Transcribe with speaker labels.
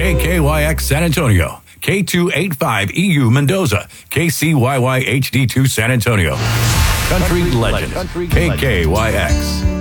Speaker 1: KKYX San Antonio, K285EU Mendoza, KCYY HD2 San Antonio. Country Legend, KKYX.